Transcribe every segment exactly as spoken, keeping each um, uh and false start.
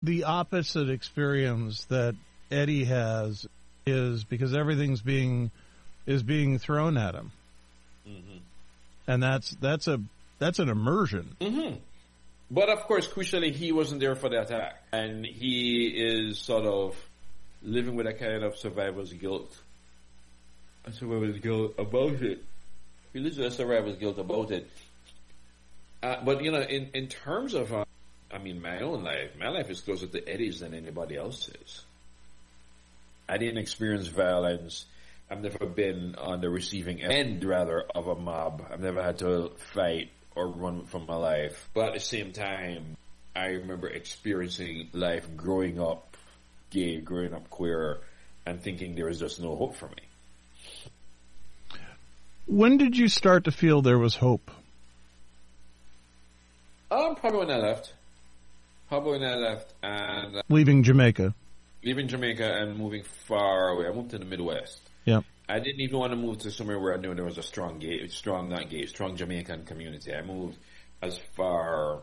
the opposite experience that Eddie has is because everything's being is being thrown at him, mm-hmm. and that's that's a that's an immersion. Mm-hmm. But of course, crucially, he wasn't there for the attack, and he is sort of living with a kind of survivor's guilt. A survivor's guilt about it. He lives with a survivor's guilt about it. Uh, but you know, in in terms of, uh, I mean, my own life, my life is closer to Eddie's than anybody else's. I didn't experience violence. I've never been on the receiving end, rather, of a mob. I've never had to fight or run for my life. But at the same time, I remember experiencing life growing up gay, growing up queer, and thinking there was just no hope for me. When did you start to feel there was hope? Um, probably when I left. Probably when I left and... Uh, leaving Jamaica. Leaving Jamaica and moving far away. I moved to the Midwest. Yeah. I didn't even want to move to somewhere where I knew there was a strong gay, strong, not gay, strong Jamaican community. I moved as far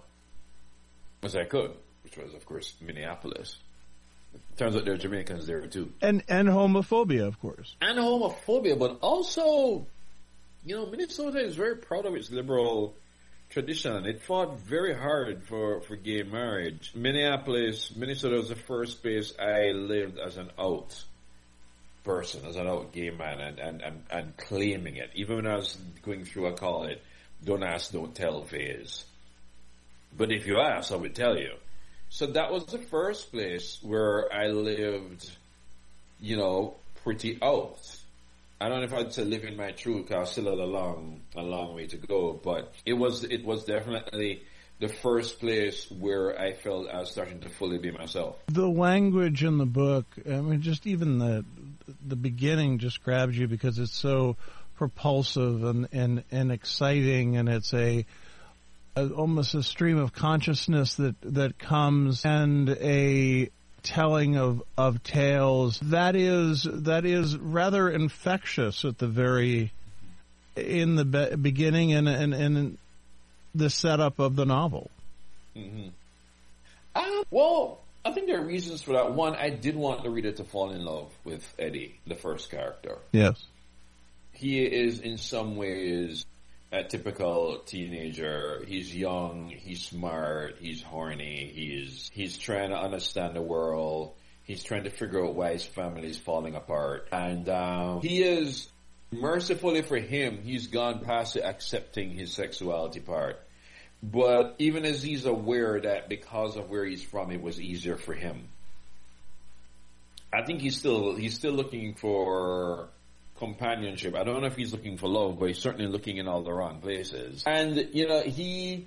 as I could, which was, of course, Minneapolis. Turns out there are Jamaicans there, too. And, and homophobia, of course. And homophobia, but also, you know, Minnesota is very proud of its liberal tradition. It fought very hard for, for gay marriage. Minneapolis, Minnesota was the first place I lived as an out person, as an out gay man, and, and, and, and claiming it. Even when I was going through, I call it, don't ask, don't tell phase. But if you ask, I would tell you. So that was the first place where I lived, you know, pretty out. I don't know if I'd say living my truth, because I still had a long, a long way to go, but it was, it was definitely the first place where I felt I was starting to fully be myself. The language in the book, I mean, just even the, the beginning just grabs you because it's so propulsive and, and, and exciting, and it's a, a almost a stream of consciousness that, that comes, and a telling of, of tales that is that is rather infectious at the very in the be- beginning and and and the setup of the novel. Mm-hmm. Uh, well, I think there are reasons for that. One, I did want the reader to fall in love with Eddie, the first character. Yes, he is in some ways a typical teenager. He's young, he's smart, he's horny, he's he's trying to understand the world, he's trying to figure out why his family is falling apart. And um, he is, mercifully for him, he's gone past the accepting his sexuality part. But even as he's aware that because of where he's from, it was easier for him, I think he's still he's still looking for companionship. I don't know if he's looking for love, but he's certainly looking in all the wrong places. And, you know, he,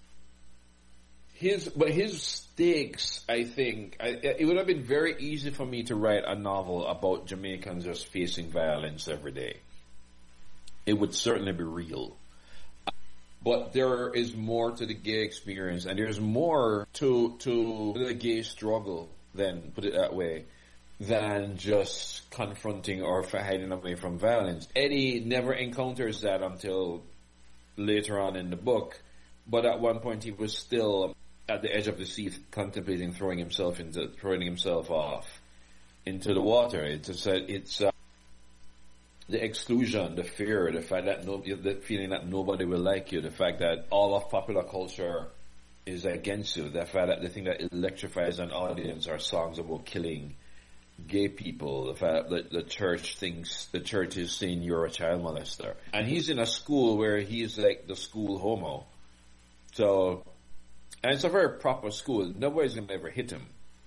his, but his stakes, I think, I, it would have been very easy for me to write a novel about Jamaicans just facing violence every day. It would certainly be real. But there is more to the gay experience, and there's more to, to the gay struggle, then, put it that way, than just confronting or hiding away from violence. Eddie never encounters that until later on in the book, but at one point he was still at the edge of the sea contemplating throwing himself into throwing himself off into the water. It's just, it's uh, the exclusion, the fear, the fact that no, the feeling that nobody will like you, the fact that all of popular culture is against you, the fact that the thing that electrifies an audience are songs about killing gay people, the fact that the church thinks the church is saying you're a child molester, and he's in a school where he's like the school homo. So, and it's a very proper school. Nobody's gonna ever hit him,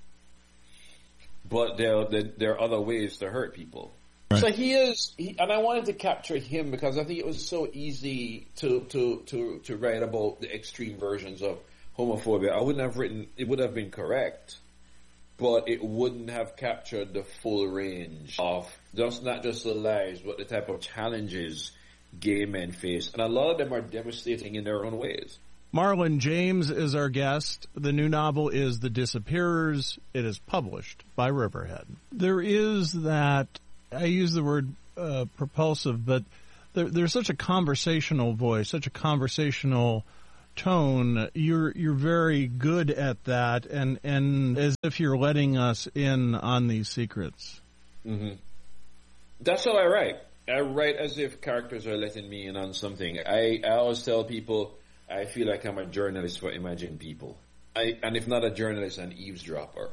but there there are other ways to hurt people. Right. So he is, he, and I wanted to capture him because I think it was so easy to to to to write about the extreme versions of homophobia. I wouldn't have written; it would have been correct, but it wouldn't have captured the full range of just not just the lies, but the type of challenges gay men face. And a lot of them are devastating in their own ways. Marlon James is our guest. The new novel is The Disappearers. It is published by Riverhead. There is that, I use the word uh, propulsive, but there, there's such a conversational voice, such a conversational tone, you're you're very good at that, and, and as if you're letting us in on these secrets. Mm-hmm. That's how I write. I write as if characters are letting me in on something. I, I always tell people I feel like I'm a journalist for Imagine People. I, and if not a journalist, an eavesdropper.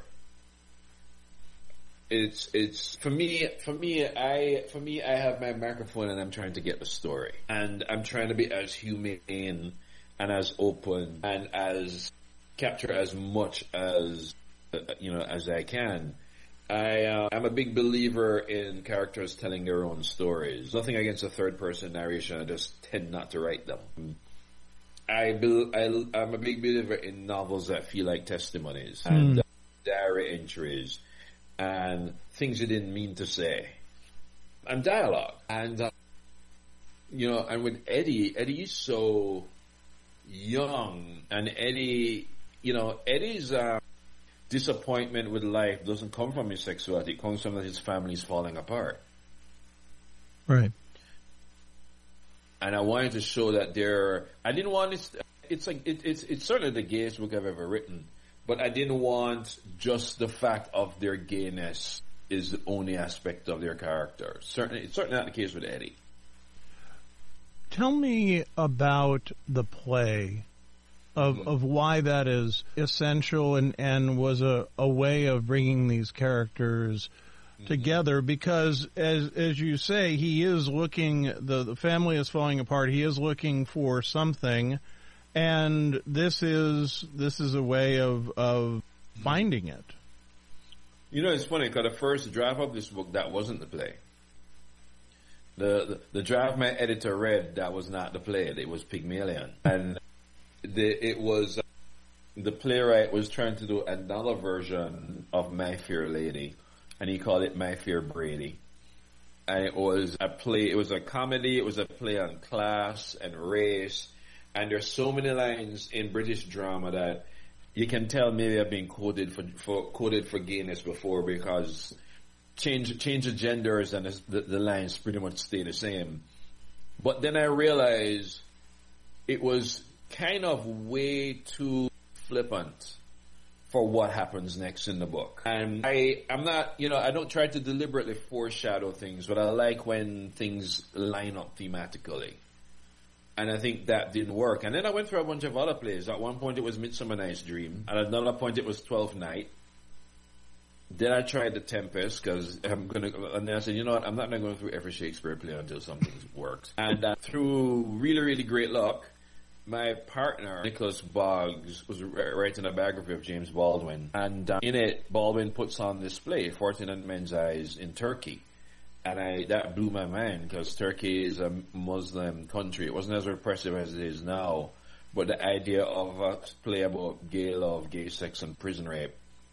It's it's for me for me I for me I have my microphone and I'm trying to get the story, and I'm trying to be as humane and as open and as capture as much as uh, you know as I can. I uh, I'm a big believer in characters telling their own stories. Nothing against a third person narration. I just tend not to write them. I, be, I I'm a big believer in novels that feel like testimonies mm. and uh, diary entries and things you didn't mean to say, and dialogue. And, uh, you know, and with Eddie, Eddie's so young, and Eddie, you know, Eddie's uh, disappointment with life doesn't come from his sexuality, it comes from that his family's falling apart. Right. And I wanted to show that there, I didn't want it, it's like, it, it's, it's certainly the gayest book I've ever written. But I didn't want just the fact of their gayness is the only aspect of their character. Certainly, it's certainly not the case with Eddie. Tell me about the play, of mm-hmm. of why that is essential and, and was a, a way of bringing these characters mm-hmm. together. Because as as you say, he is looking, the, the family is falling apart. He is looking for something. And this is this is a way of of finding it. You know, it's funny because the first draft of this book, that wasn't the play. The, the the draft my editor read, that was not the play. It was Pygmalion, and the, it was uh, the playwright was trying to do another version of My Fair Lady, and he called it My Fair Brady. And it was a play. It was a comedy. It was a play on class and race. And there's so many lines in British drama that you can tell maybe have been coded for, for coded for gayness before, because change change the genders and the, the lines pretty much stay the same. But then I realized it was kind of way too flippant for what happens next in the book. And I I'm not you know I don't try to deliberately foreshadow things, but I like when things line up thematically. And I think that didn't work. And then I went through a bunch of other plays. At one point it was Midsummer Night's Dream. At another point it was Twelfth Night. Then I tried The Tempest, because I'm gonna. And then I said, you know what? I'm not going to go through every Shakespeare play until something works. And uh, through really, really great luck, my partner Nicholas Boggs was writing a biography of James Baldwin, and uh, in it, Baldwin puts on this play, Fortunate Men's Eyes in Turkey. And I, that blew my mind, because Turkey is a Muslim country. It wasn't as repressive as it is now, but the idea of a play about gay love, gay sex, and prison rape.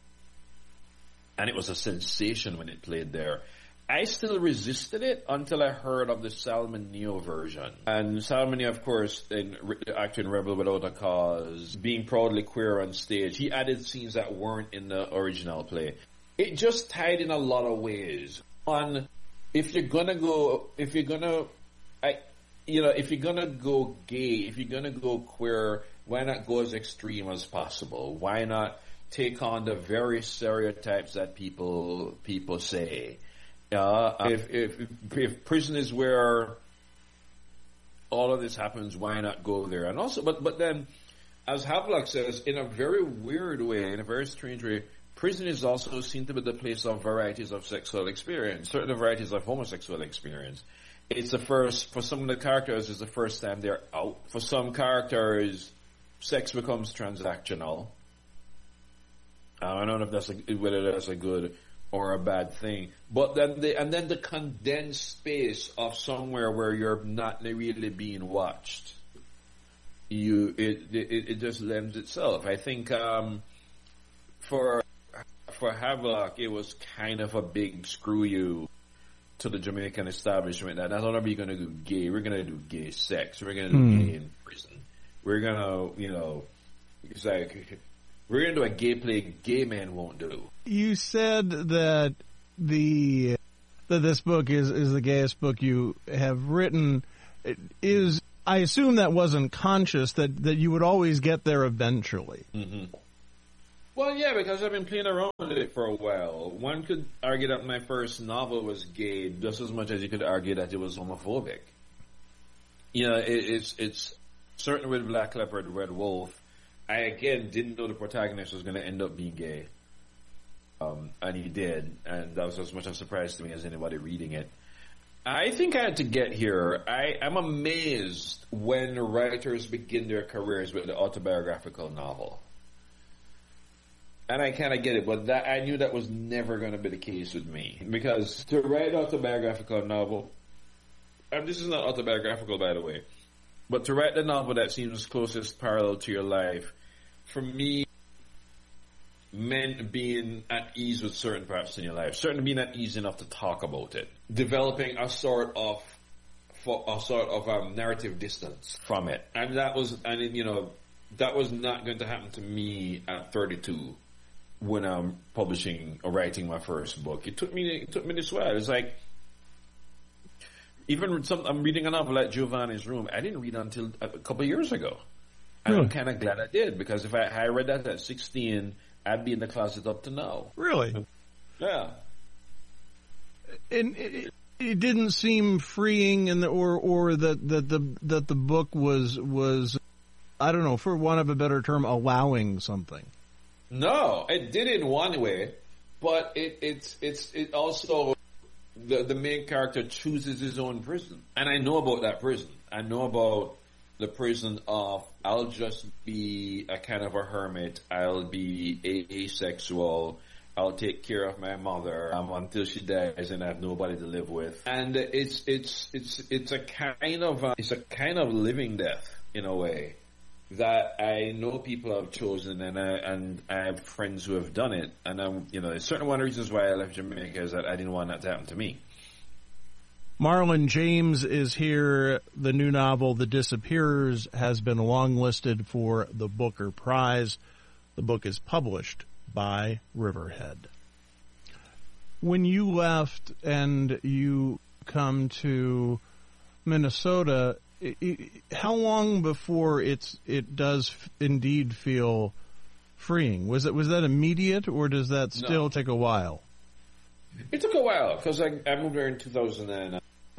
And it was a sensation when it played there. I still resisted it until I heard of the Salman Neo version. And Salman Neo, of course, in acting Rebel Without a Cause, being proudly queer on stage, he added scenes that weren't in the original play. It just tied in a lot of ways. On If you're gonna go, if you're gonna, I, you know, if you're gonna go gay, if you're gonna go queer, why not go as extreme as possible? Why not take on the very stereotypes that people people say? Uh, if, if if prison is where all of this happens, why not go there? And also, but but then, as Havelock says, in a very weird way, in a very strange way, prison is also seen to be the place of varieties of sexual experience, certain varieties of homosexual experience. It's the first, for some of the characters, it's the first time they're out. For some characters, sex becomes transactional. Uh, I don't know if that's a, whether that's a good or a bad thing. But then the, and then the condensed space of somewhere where you're not really being watched. You, it, it, it just lends itself. I think, um, for, For Havelock, it was kind of a big screw you to the Jamaican establishment. That not only are we going to do gay, we're going to do gay sex. We're going to do mm. gay in prison. We're going to, you know, it's like, we're going to do a gay play gay men won't do. You said that the that this book is, is the gayest book you have written. Is I assume that wasn't conscious, that, that you would always get there eventually. Mm-hmm. Well, yeah, because I've been playing around with it for a while. One could argue that my first novel was gay just as much as you could argue that it was homophobic. You know, it, it's it's certainly with Black Leopard, Red Wolf, I again didn't know the protagonist was going to end up being gay. Um, and he did, and that was as much a surprise to me as anybody reading it. I think I had to get here. I am amazed when writers begin their careers with the autobiographical novel. And I kind of get it, but that I knew that was never going to be the case with me. Because to write an autobiographical novel, and this is not autobiographical, by the way, but to write the novel that seems closest parallel to your life, for me, meant being at ease with certain parts in your life, certainly being at ease enough to talk about it, developing a sort of a sort of um, narrative distance from it, and that was, and you know, that was not going to happen to me at thirty-two when I'm publishing or writing my first book. It took me, it took me this while. It's like even some, I'm reading a novel like Giovanni's Room. I didn't read until a couple of years ago, and really? I'm kind of glad I did, because if I, I read that at sixteen. I'd be in the closet up to now. Really? Yeah. And it, it didn't seem freeing, and or or that that the that the book was was I don't know, for want of a better term, allowing something. No, it did in one way, but it it's it's it also the the main character chooses his own prison, and I know about that prison. I know about the prison of I'll just be a kind of a hermit. I'll be asexual. I'll take care of my mother um, until she dies, and I have nobody to live with. And it's it's it's it's a kind of a, it's a kind of living death in a way that I know people have chosen, and I, and I have friends who have done it. And I'm, you know, it's certainly one of the reasons why I left Jamaica is that I didn't want that to happen to me. Marlon James is here. The new novel, The Disappearers, has been longlisted for the Booker Prize. The book is published by Riverhead. When you left and you come to Minnesota, it, it, how long before it's it does f- indeed feel freeing? Was it was that immediate, or does that still No. take a while? It took a while because I, I moved there in two thousand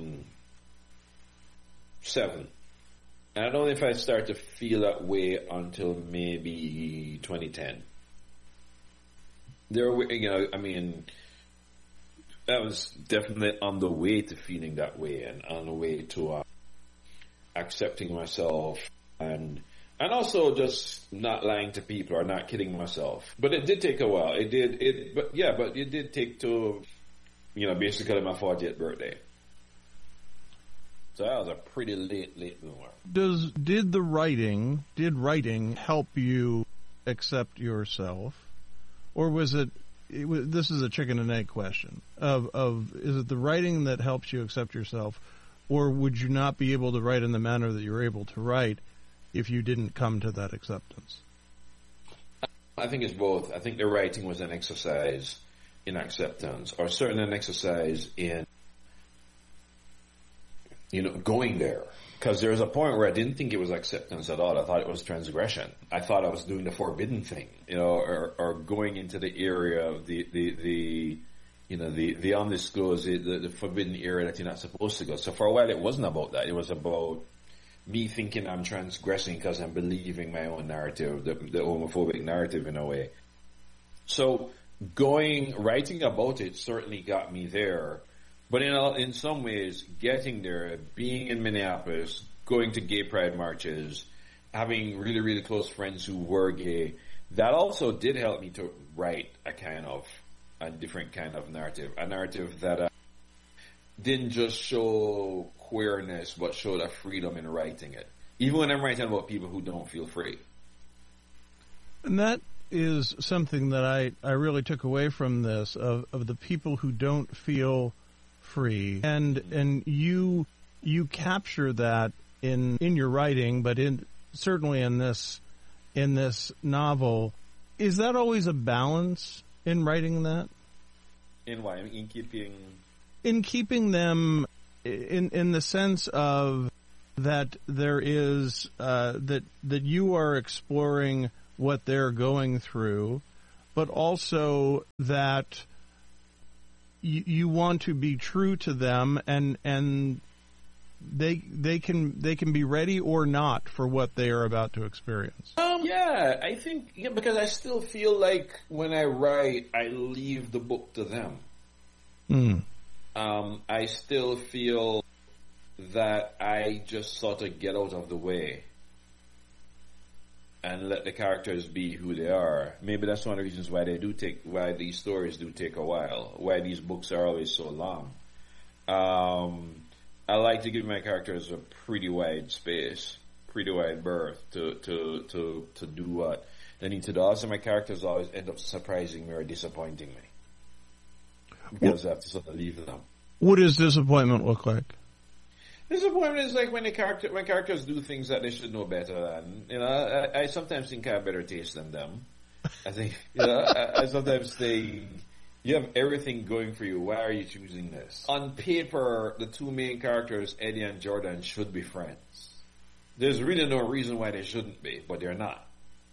seven. And I don't know if I start to feel that way until maybe twenty ten. There were, you know, I mean, I was definitely on the way to feeling that way, and on the way to uh, accepting myself, and and also just not lying to people or not kidding myself. But it did take a while. It did. It, but yeah, but it did take to, you know, basically my fortieth birthday. So that was a pretty late, late bloomer. Does did the writing did writing help you accept yourself, or was it? it was, this is a chicken and egg question. Of of is it the writing that helps you accept yourself, or would you not be able to write in the manner that you're able to write if you didn't come to that acceptance? I think it's both. I think the writing was an exercise in acceptance, or certainly an exercise in, you know, going there. Because there was a point where I didn't think it was acceptance at all. I thought it was transgression. I thought I was doing the forbidden thing, you know, or, or going into the area of the, the, the you know, the, the undisclosed, the, the forbidden area that you're not supposed to go. So for a while it wasn't about that. It was about me thinking I'm transgressing because I'm believing my own narrative, the, the homophobic narrative in a way. So going, writing about it certainly got me there. But in in some ways, getting there, being in Minneapolis, going to gay pride marches, having really, really close friends who were gay, that also did help me to write a kind of, a different kind of narrative. A narrative that uh, didn't just show queerness, but showed a freedom in writing it. Even when I'm writing about people who don't feel free. And that is something that I, I really took away from this, of, of the people who don't feel free, and and you you capture that in in your writing, but in certainly in this in this novel. Is that always a balance in writing that? In what? In keeping in keeping them in in the sense of that there is uh, that that you are exploring what they're going through, but also that you, you want to be true to them, and and they they can they can be ready or not for what they are about to experience. Um, yeah, I think yeah, because I still feel like when I write, I leave the book to them. Mm. Um, I still feel that I just sort of get out of the way and let the characters be who they are. Maybe that's one of the reasons why they do take, why these stories do take a while, why these books are always so long. Um, I like to give my characters a pretty wide space, pretty wide berth to, to, to, to do what they need to do. Also, my characters always end up surprising me or disappointing me because I have to sort of leave them. What does disappointment look like? Disappointment is like when the character when characters do things that they should know better than. You know, I, I sometimes think I have better taste than them. I think you know, I, I sometimes think you have everything going for you. Why are you choosing this? On paper, the two main characters, Eddie and Jordan, should be friends. There's really no reason why they shouldn't be, but they're not.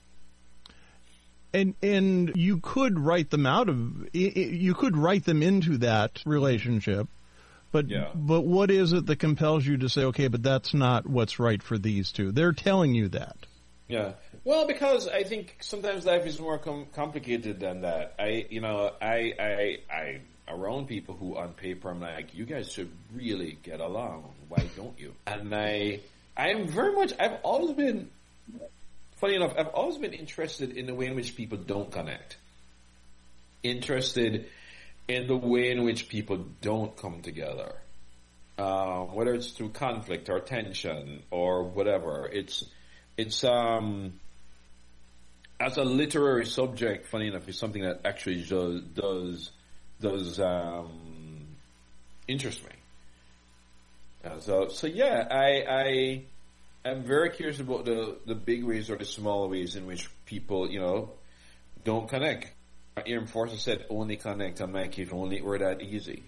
And and you could write them out of you could write them into that relationship. But yeah. but what is it that compels you to say, okay, but that's not what's right for these two? They're telling you that. Yeah. Well, because I think sometimes life is more com- complicated than that. I, you know, I, I, I, around people who on paper I'm like, you guys should really get along. Why don't you? And I, I'm very much, I've always been, funny enough, I've always been interested in the way in which people don't connect. Interested in the way in which people don't come together, uh, whether it's through conflict or tension or whatever. It's it's um, as a literary subject, funny enough, is something that actually does does does um, interest me. Uh, so so yeah, I I am very curious about the the big ways or the small ways in which people, you know, don't connect. Air Forces said only connect on my case, only were that easy.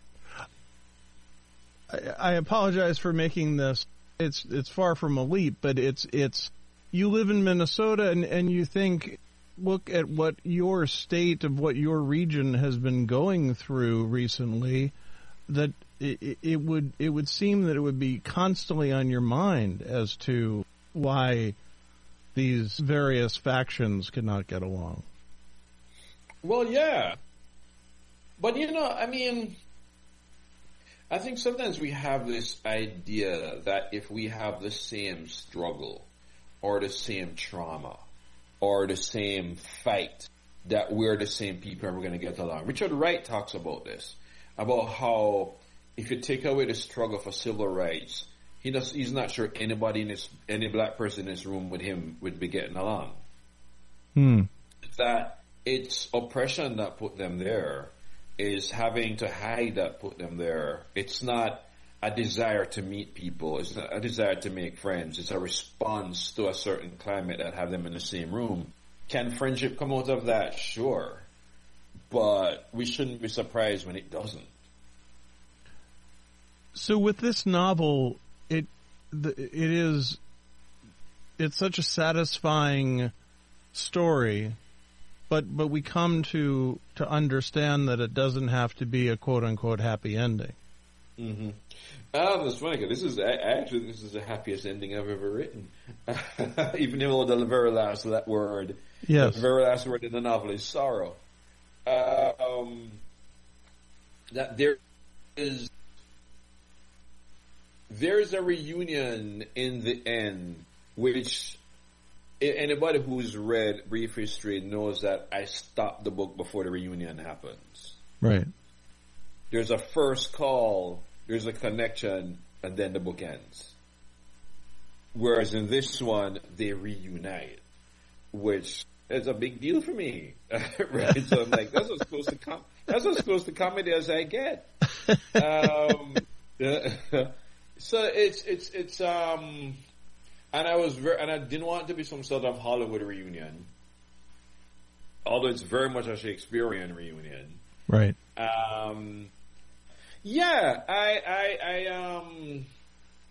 I, I apologize for making this. It's it's far from a leap, but it's it's. You live in Minnesota, and and you think, look at what your state of what your region has been going through recently. That it, it would it would seem that it would be constantly on your mind as to why these various factions could not get along. Well, yeah. But, you know, I mean, I think sometimes we have this idea that if we have the same struggle or the same trauma or the same fight, that we're the same people and we're going to get along. Richard Wright talks about this, about how if you take away the struggle for civil rights, he does, he's not sure anybody in this, any black person in this room with him would be getting along. Hmm. That it's oppression that put them there, is having to hide that put them there. It's not a desire to meet people. It's not a desire to make friends. It's a response to a certain climate that have them in the same room. Can friendship come out of that? Sure. But we shouldn't be surprised when it doesn't. So with this novel, it it is it's such a satisfying story. But but we come to to understand that it doesn't have to be a quote unquote happy ending. Mm-hmm. Um, it's funny. This is actually this is the happiest ending I've ever written. Even though the very last that word, yes, the very last word in the novel is sorrow. Uh, um, that there is there is a reunion in the end, which. Anybody who's read Brief History knows that I stopped the book before the reunion happens. Right. There's a first call, there's a connection, and then the book ends. Whereas in this one, they reunite, which is a big deal for me. Right? So I'm like, that's as close to com- that's as close to comedy as I get. Um, so it's it's it's um. And I was very, and I didn't want it to be some sort of Hollywood reunion, although it's very much a Shakespearean reunion. Right. Um, yeah, I, I, I, um,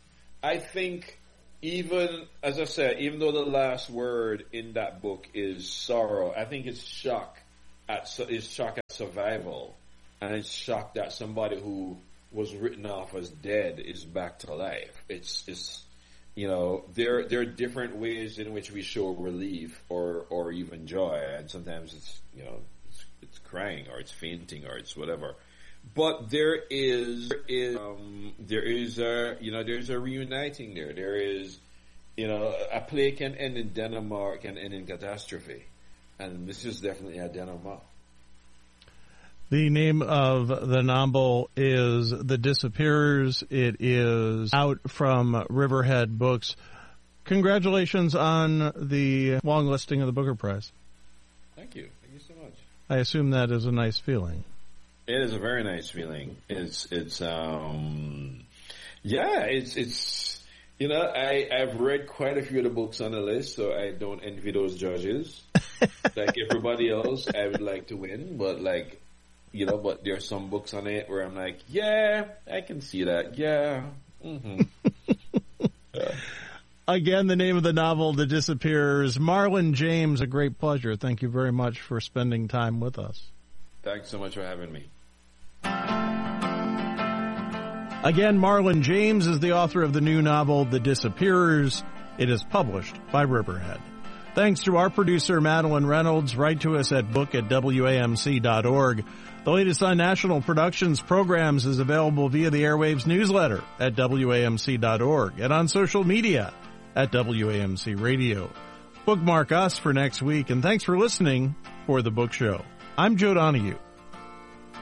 I think even, as I said, even though the last word in that book is sorrow, I think it's shock at, it's shock at survival. And it's shock that somebody who was written off as dead is back to life. It's, it's, you know, there, there are different ways in which we show relief or, or even joy. And sometimes it's, you know, it's, it's crying or it's fainting or it's whatever. But there is, there is, um, there is a, you know, there's a reuniting there. There is, you know, a play can end in denouement, can end in catastrophe. And this is definitely a denouement. The name of the novel is The Disappearers. It is out from Riverhead Books. Congratulations on the long listing of the Booker Prize. Thank you. Thank you so much. I assume that is a nice feeling. It is a very nice feeling. It's, it's, um, yeah, it's, it's, you know, I, I've read quite a few of the books on the list, so I don't envy those judges. Like everybody else, I would like to win, but like, you know, but there are some books on it where I'm like, yeah, I can see that. Yeah. Mm-hmm. Yeah. Again, the name of the novel, The Disappearers. Marlon James, a great pleasure. Thank you very much for spending time with us. Thanks so much for having me. Again, Marlon James is the author of the new novel, The Disappearers. It is published by Riverhead. Thanks to our producer, Madeline Reynolds. Write to us at book at W A M C dot org. The latest on National Productions programs is available via the Airwaves newsletter at W A M C dot org and on social media at W A M C Radio. Bookmark us for next week, and thanks for listening for The Book Show. I'm Joe Donahue.